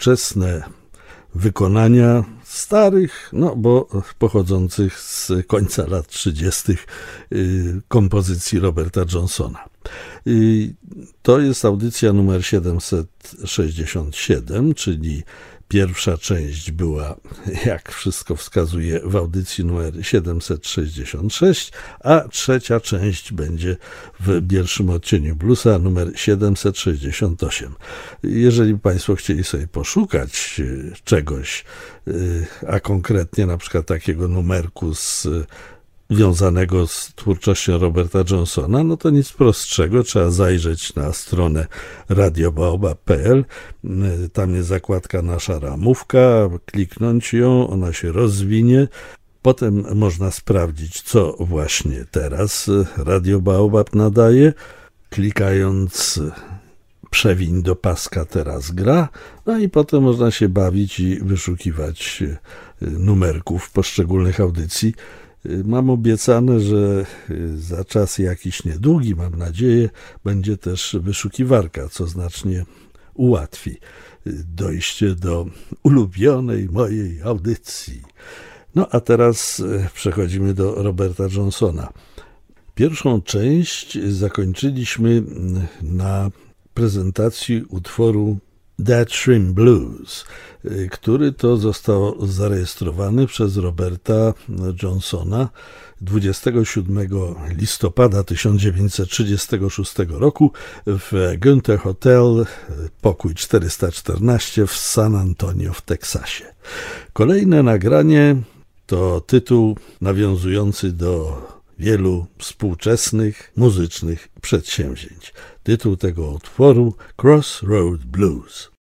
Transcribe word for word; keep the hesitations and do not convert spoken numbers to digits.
współczesne wykonania starych, no bo pochodzących z końca lat trzydziestych kompozycji Roberta Johnsona. To jest audycja numer siedemset sześćdziesiąt siedem, czyli pierwsza część była, jak wszystko wskazuje, w audycji numer siedemset sześćdziesiąt sześć, a trzecia część będzie w pierwszym odcieniu bluesa numer siedemset sześćdziesiąt osiem. Jeżeli Państwo chcieli sobie poszukać czegoś, a konkretnie na przykład takiego numerku z wiązanego z twórczością Roberta Johnsona, no to nic prostszego, trzeba zajrzeć na stronę radio baobab kropka p l, tam jest zakładka Nasza ramówka, kliknąć ją, ona się rozwinie, potem można sprawdzić, co właśnie teraz Radio Baobab nadaje, klikając przewiń do paska Teraz gra, no i potem można się bawić i wyszukiwać numerków poszczególnych audycji. Mam obiecane, że za czas jakiś niedługi, mam nadzieję, będzie też wyszukiwarka, co znacznie ułatwi dojście do ulubionej mojej audycji. No a teraz przechodzimy do Roberta Johnsona. Pierwszą część zakończyliśmy na prezentacji utworu That Shrimp Blues, który to został zarejestrowany przez Roberta Johnsona dwudziestego siódmego listopada tysiąc dziewięćset trzydziestego szóstego roku w Günther Hotel, pokój czterysta czternaście w San Antonio w Teksasie. Kolejne nagranie to tytuł nawiązujący do wielu współczesnych muzycznych przedsięwzięć. Tytuł tego utworu Crossroad Blues.